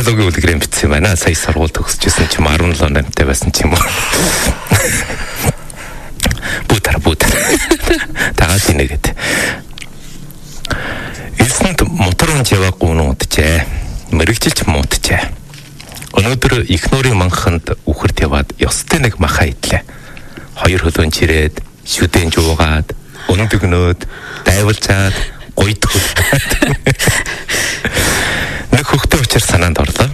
биологийн үлгэрийн бичсэн байна. Сая сургууль төгсөжсэн чим 17 8-тай байсан ч юм уу. Бутар. Тагаад инегээд. Элсэнд мотор унж яваагүй нууджээ. Мэрэгжилч мууджээ. Өнөөдөр их нуурын манханд үхэрд яваад ёстой нэг маха идлээ. 2 хөлөөн чирээд, шүдэн жуугаад, өндөгнөөд, дайвалжаад, гойдгол. Нэг хөхтэй учир санаанд орлоо.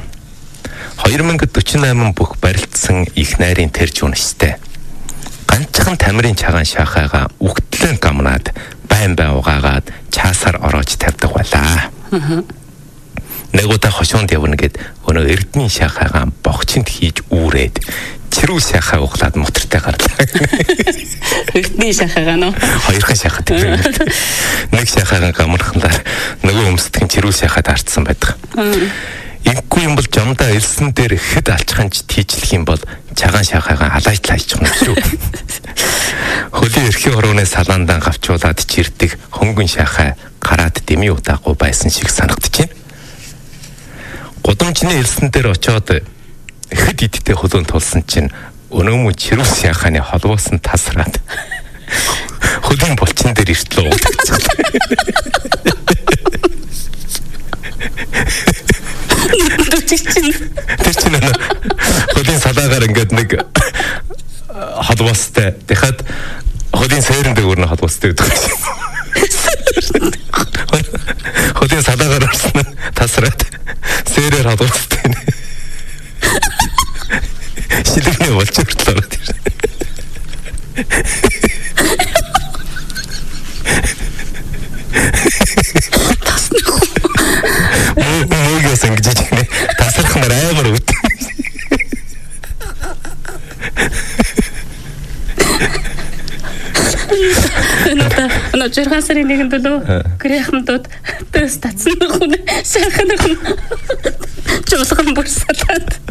2048 бүх барилдсан их найрын тэрж унштай. Ганцхан тамирын чагаан шахаага үхтлэн гамнаад байн угаагаад чаасаар ороож тавьдаг байлаа. Нэг удаа хошоонд явна гэд өнөө эрдний шахаага богчинд хийж үүрээд чирүү шахаа углаад мотортой гарлаа. Эрдний шахаага нөө. Хоёрхан шахаа тийм. Нэг шахаага гамархандаар нөгөө өмсдгэн чирүү шахаад арцсан байдаг. Инхгүй юм бол жомдоо элсэн дээр хэд алчханч тийжлэх юм бол чагаан шахаага алаачлаачих юм шүү. Хөлийн эрхийн орооны салаандан гавчуулаад чирдэг хөнгөн шахаа гараад дэмий удаагүй байсан шиг санагдаж байна. Гудамжны элсэн дээр очоод хэд идтэй хөлөөнд тулсан чинь өнөөмө чирүү шахааны холбоос нь тасраад хөлийн булчин дээр иртлээ уудагцсан. Тэр чинь хөлийн салаагаар ингээд нэг холбоостой дахиад хөлийн сойрон дээр холбоостой гэдэг юм. Хөлийн салаагаар орсон тасраад сойроор холбоостой. Шилэгний болчихлоо тийм. Мөгөөс ингэж чинь тасрах нар амар үт. Но жиргасрын нэгэнд лөө грэхмдод дэс татсан хүн сайхан хүн жуулган бүрсэлээд